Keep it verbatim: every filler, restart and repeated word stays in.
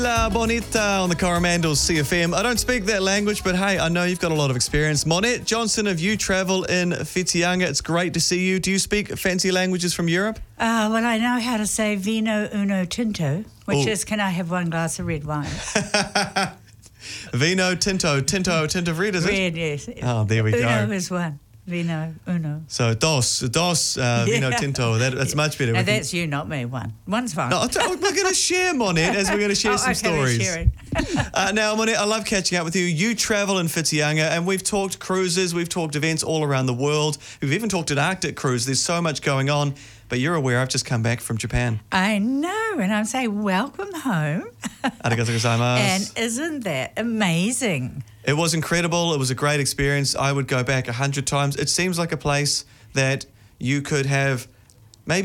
La Bonita on the Coromandel C F M. I don't speak that language, but hey, I know you've got a lot of experience. Monette Johnson of You Travel in Whitianga. It's great to see you. Do you speak fancy languages from Europe? Uh, well, I know how to say vino uno tinto, which Ooh. is, can I have one glass of red wine? Vino tinto, tinto, tinto red, is it? Red, yes. Oh, there we uno go. is one. Vino uno. So dos, dos, uh, vino Yeah. tinto. That, that's much better. Now, We can- that's you, not me. One. One's fine. No, I don't- we're going to share, Monette, as we're going to share Oh, some okay, we're stories. sharing. uh, now, Monette, I love catching up with you. You travel in Whitianga, and we've talked cruises, we've talked events all around the world. We've even talked an Arctic cruise. There's so much going on, but you're aware I've just come back from Japan. I know, and I'm saying welcome home. Arigatou gozaimasu. And isn't that amazing? It was incredible. It was a great experience. I would go back a hundred times. It seems like a place that you could have